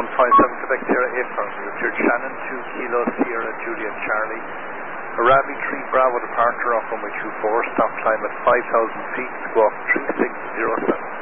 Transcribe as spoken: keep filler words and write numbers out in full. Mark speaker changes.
Speaker 1: one five seven Quebec Sierra April, Richard Shannon, two Kilo Sierra Juliet Charlie. Arabi three Bravo departure off runway two four, stop climb at five thousand feet, squawk three six zero seven.